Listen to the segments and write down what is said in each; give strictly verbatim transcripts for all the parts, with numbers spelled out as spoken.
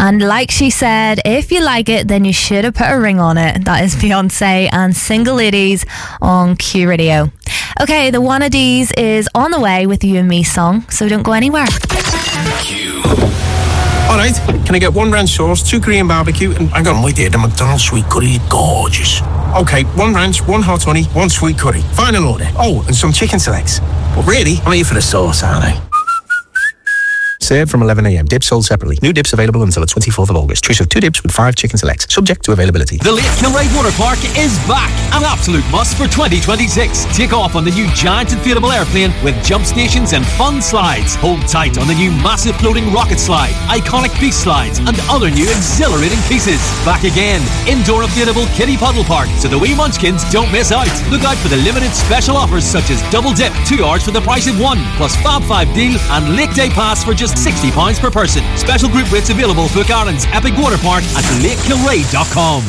And like she said, if you like it, then you should have put a ring on it. That is Beyonce and Single Ladies on Q Radio. Okay, the One of D's is on the way with the You and Me song, so don't go anywhere. Q. Alright, can I get one ranch sauce, two Korean barbecue, and hang on, wait here, the McDonald's sweet curry, gorgeous. Okay, one ranch, one hot honey, one sweet curry. Final order. Oh, and some chicken selects. But really, I'm here for the sauce, aren't I? Served from eleven a.m. Dips sold separately. New dips available until the twenty-fourth of August. Choice of two dips with five chicken selects. Subject to availability. The Lake Kilray Water Park is back. An absolute must for twenty twenty-six. Take off on the new giant inflatable airplane with jump stations and fun slides. Hold tight on the new massive floating rocket slide, iconic beast slides, and other new exhilarating pieces. Back again. Indoor inflatable kiddie puddle park, so the wee munchkins don't miss out. Look out for the limited special offers such as double dip, two hours for the price of one, plus Fab five deal and Lake Day Pass for just sixty pounds per person. Special group rates available. Book Ireland's Epic Water Park at lake kilray dot com.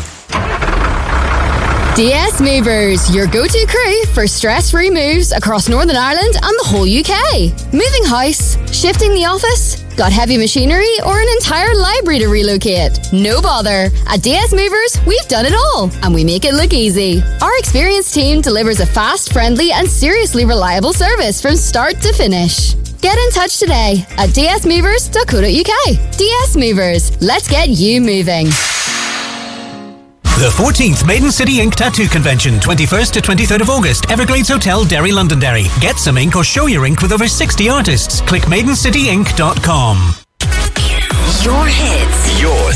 D S Movers, your go-to crew for stress-free moves across Northern Ireland and the whole U K. Moving house, shifting the office, got heavy machinery or an entire library to relocate? No bother. At D S Movers, we've done it all and we make it look easy. Our experienced team delivers a fast, friendly and seriously reliable service from start to finish. Get in touch today at d s movers dot co dot u k. D S Movers, let's get you moving. The fourteenth Maiden City Ink Tattoo Convention, twenty-first to twenty-third of August, Everglades Hotel, Derry, Londonderry. Get some ink or show your ink with over sixty artists. Click maiden city ink dot com. Your hits. Your